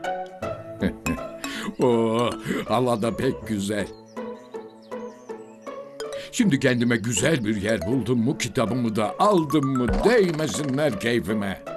Oo, hava da pek güzel. Şimdi kendime güzel bir yer buldum mu, kitabımı da aldım mı, değmesinler keyfime.